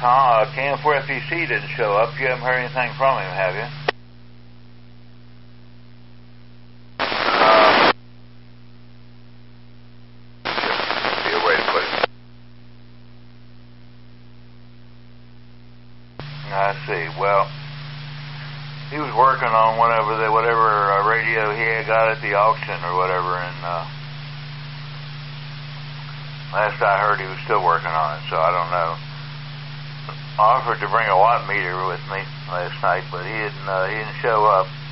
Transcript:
KM4FEC didn't show up. You haven't heard anything from him, have you? Be a way to put it. I see. Well, he was working on whatever radio he had got at the auction or whatever, and last I heard he was still working on it, so I don't know. I offered to bring a watt meter with me last night, but he didn't show up.